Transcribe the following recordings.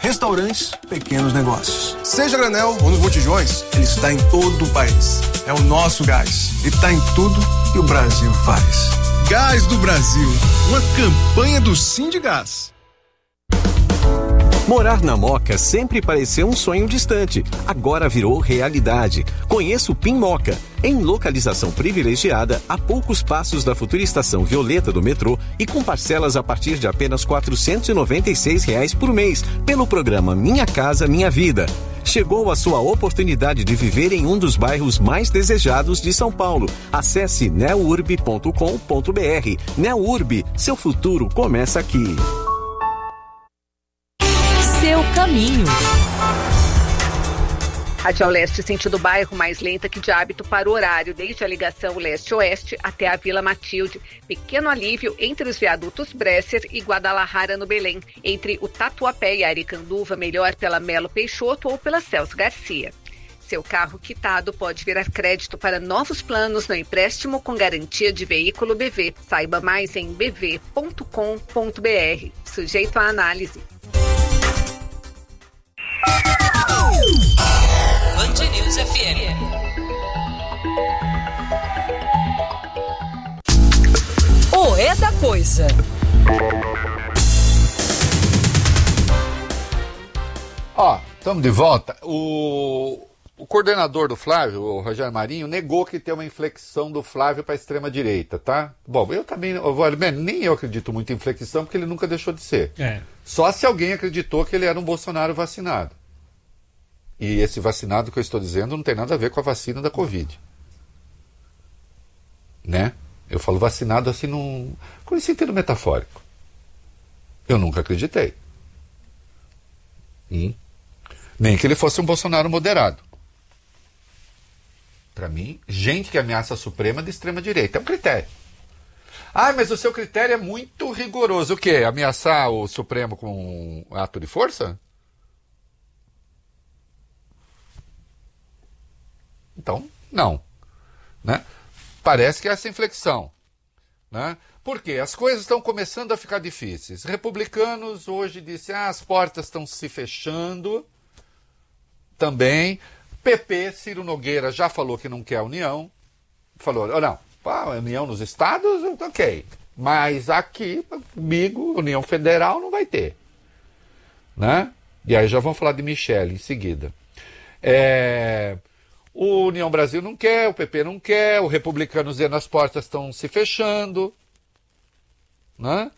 restaurantes, pequenos negócios. Seja granel ou nos botijões, ele está em todo o país. É o nosso gás e está em tudo que o Brasil faz. Gás do Brasil, uma campanha do Sindigás. Morar na Moca sempre pareceu um sonho distante, agora virou realidade. Conheça o PIN Moca, em localização privilegiada, a poucos passos da futura estação Violeta do metrô e com parcelas a partir de apenas R$ 496 por mês, pelo programa Minha Casa Minha Vida. Chegou a sua oportunidade de viver em um dos bairros mais desejados de São Paulo. Acesse neurb.com.br. Neurb, seu futuro começa aqui. Seu caminho. Radial Leste sentido bairro mais lenta que de hábito para o horário, desde a ligação leste-oeste até a Vila Matilde. Pequeno alívio entre os viadutos Bresser e Guadalajara no Belém. Entre o Tatuapé e a Aricanduva, melhor pela Melo Peixoto ou pela Celso Garcia. Seu carro quitado pode virar crédito para novos planos no empréstimo com garantia de veículo BV. Saiba mais em bv.com.br. Sujeito à análise. Band News FM. O É da Coisa. Estamos de volta. O coordenador do Flávio, o Rogério Marinho, negou que tem uma inflexão do Flávio para a extrema-direita, tá? Bom, eu também, nem eu acredito muito em inflexão, porque ele nunca deixou de ser. Só se alguém acreditou que ele era um Bolsonaro vacinado. E esse vacinado que eu estou dizendo não tem nada a ver com a vacina da Covid. Né? Eu falo vacinado assim com esse sentido metafórico. Eu nunca acreditei. Nem que ele fosse um Bolsonaro moderado. Para mim, gente que ameaça a Suprema de extrema-direita. É um critério. Mas o seu critério é muito rigoroso. O quê? Ameaçar o Supremo com um ato de força? Então, não. Né? Parece que é essa inflexão. Né? Por quê? As coisas estão começando a ficar difíceis. Republicanos hoje disseram as portas estão se fechando também. PP, Ciro Nogueira já falou que não quer a União. Falou, não, a União nos estados, ok. Mas aqui, comigo, União Federal não vai ter. Né? E aí já vamos falar de Michele em seguida. O União Brasil não quer, o PP não quer, o Republicanos dizendo as portas estão se fechando. Né?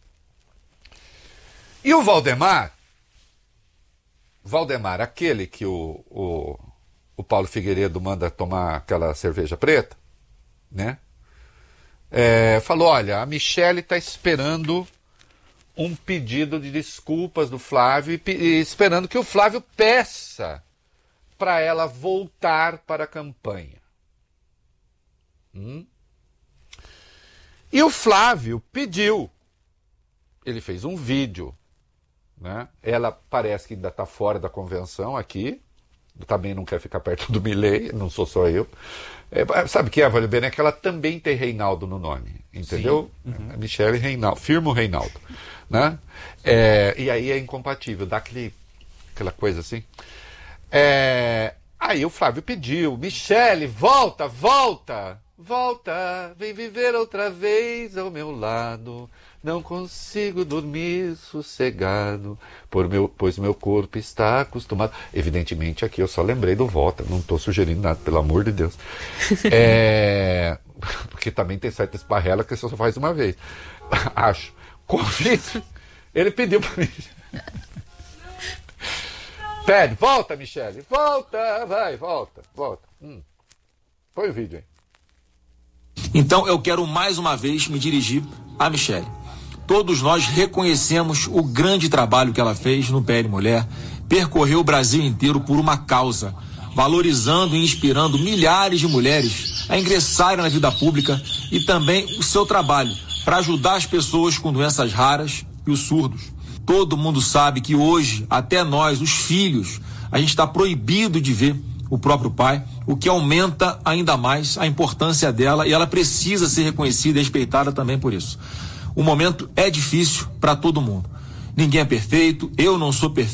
E o Valdemar, aquele que o Paulo Figueiredo manda tomar aquela cerveja preta, né? Falou, olha, a Michele está esperando um pedido de desculpas do Flávio e esperando que o Flávio peça para ela voltar para a campanha. E o Flávio pediu. Ele fez um vídeo. Né? Ela parece que ainda está fora da convenção aqui. Também não quer ficar perto do Milei, não sou só eu. Sabe o que é, Vale Bene? É que ela também tem Reinaldo no nome. Entendeu? A Michele Reinaldo, firma o Reinaldo. Né? E aí é incompatível, dá aquela coisa assim. Aí o Flávio pediu, Michele, volta, vem viver outra vez ao meu lado, não consigo dormir sossegado, pois meu corpo está acostumado. Evidentemente aqui eu só lembrei do volta, não estou sugerindo nada, pelo amor de Deus. Porque também tem certa esparrela que você só faz uma vez. Acho. Covid, ele pediu para mim. Pede, volta, Michele, volta, vai, volta. Põe o vídeo aí. Então eu quero mais uma vez me dirigir à Michele. Todos nós reconhecemos o grande trabalho que ela fez no PL Mulher, percorreu o Brasil inteiro por uma causa, valorizando e inspirando milhares de mulheres a ingressarem na vida pública e também o seu trabalho para ajudar as pessoas com doenças raras e os surdos. Todo mundo sabe que hoje, até nós, os filhos, a gente está proibido de ver o próprio pai, o que aumenta ainda mais a importância dela e ela precisa ser reconhecida e respeitada também por isso. O momento é difícil para todo mundo. Ninguém é perfeito, eu não sou perfeito.